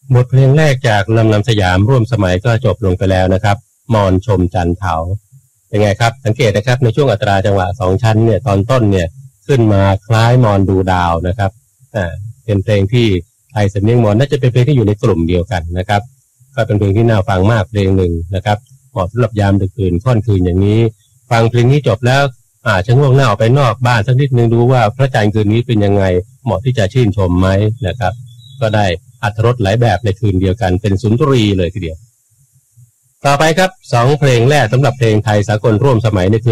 บทเพลงแรกจากนำสยามร่วมสมัยก็จบลงไปแล้วนะครับมอนชมจันเถาเป็นไงครับสังเกตนะครับในช่วงอัตราจังหวะ2ชั้นเนี่ยตอนต้นเนี่ยขึ้นมาคล้ายมอนดูดาวนะครับเป็นเพลงที่ไทยสำเนียงมอนน่าจะเป็นเพลงที่อยู่ในกลุ่มเดียวกันนะครับก็เป็นเพลงที่น่าฟังมากเพลงหนึ่งนะครับเหมาะสำหรับยามดึกดื่นค่ำคืนอย่างนี้ฟังเพลงนี้จบแล้วชะโงกหน้าออกไปนอกบ้านสักนิดนึงดูว่าพระจันทร์คืนนี้เป็นยังไงเหมาะที่จะชื่นชมไหมนะครับก็ได้อรรถรสหลายแบบในคืนเดียวกันเป็นสุนทรีเลยทีเดียวต่อไปครับ2เพลงแรกสำหรับเพลงไทยสากลร่วมสมัยในคืน